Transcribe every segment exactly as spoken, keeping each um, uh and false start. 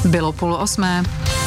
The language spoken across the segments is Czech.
Bylo půl osmé.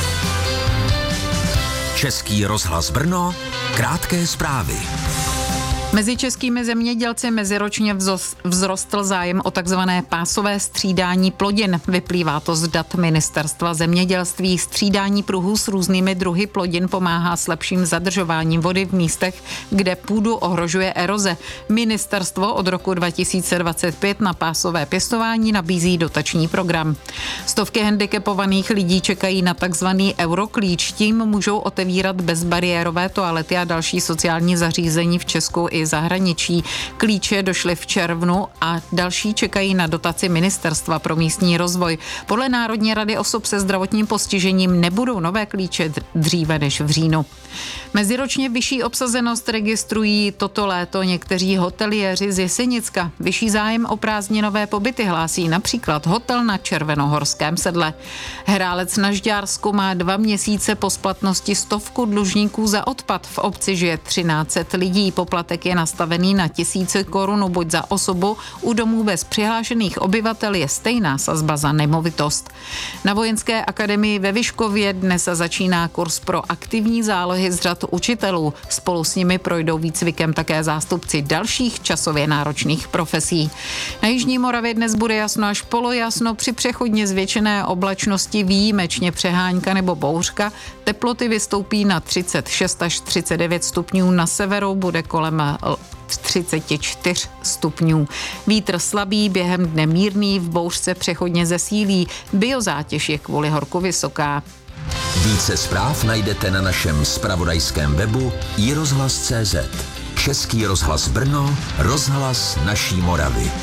Český rozhlas Brno, krátké zprávy. Mezi českými zemědělci meziročně vzrostl zájem o takzvané pásové střídání plodin. Vyplývá to z dat Ministerstva zemědělství. Střídání pruhů s různými druhy plodin pomáhá s lepším zadržováním vody v místech, kde půdu ohrožuje eroze. Ministerstvo od roku dva tisíce dvacet pět na pásové pěstování nabízí dotační program. Stovky handicapovaných lidí čekají na takzvaný euroklíč. Tím můžou otevírat bezbariérové toalety a další sociální zařízení v Česku i zahraničí. Klíče došly v červnu a další čekají na dotaci Ministerstva pro místní rozvoj. Podle Národní rady osob se zdravotním postižením nebudou nové klíče dříve než v říjnu. Meziročně vyšší obsazenost registrují toto léto někteří hoteliéři z Jesenicka. Vyšší zájem o prázdninové pobyty hlásí například hotel na Červenohorském sedle. Herálec na Žďársku má dva měsíce po splatnosti stovku dlužníků za odpad. V obci žije třináct set lidí. Poplatek je nastavený na tisíce korun buď za osobu, u domů bez přihlášených obyvatel je stejná sazba za nemovitost. Na Vojenské akademii ve Vyškově dnes začíná kurz pro aktivní zálohy z řad učitelů. Spolu s nimi projdou výcvikem také zástupci dalších časově náročných profesí. Na jižní Moravě dnes bude jasno až polojasno, při přechodně zvětšené oblačnosti výjimečně přehánka nebo bouřka. Teploty vystoupí na třicet šest až třicet devět stupňů, na severu bude kolem třicet čtyři stupňů. Vítr slabý, během dne mírný, v bouřce přechodně zesílí. Biozátěž je kvůli horku vysoká. Více zpráv najdete na našem zpravodajském webu i rozhlas tečka cé zet. Český rozhlas Brno, rozhlas naší Moravy.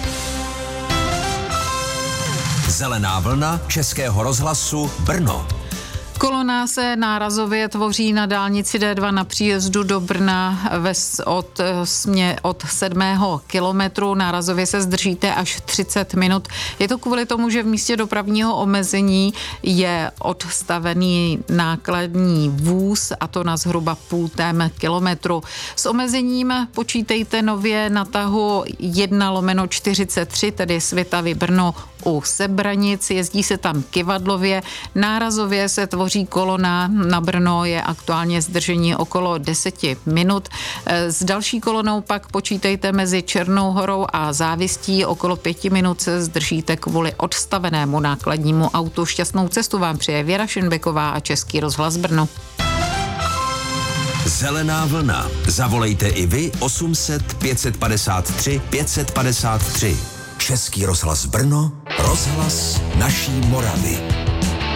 Zelená vlna Českého rozhlasu Brno. Kolona se nárazově tvoří na dálnici D dva na příjezdu do Brna od, smě, od sedmého kilometru. Nárazově se zdržíte až třicet minut. Je to kvůli tomu, že v místě dopravního omezení je odstavený nákladní vůz, a to na zhruba půltém kilometru. S omezením počítejte nově na tahu jedna lomeno čtyřicet tři, tedy Svitavy Brno u Sebranic. Jezdí se tam kyvadlově. Nárazově se tvoří kolona na Brno, je aktuálně zdržení okolo deseti minut. S další kolonou pak počítejte mezi Černou Horou a Závistí. Okolo pěti minut se zdržíte kvůli odstavenému nákladnímu autu. Šťastnou cestu vám přeje Věra Šinbeková a Český rozhlas Brno. Zelená vlna. Zavolejte i vy osm set pět set padesát tři pět set padesát tři. Český rozhlas Brno, rozhlas naší Moravy.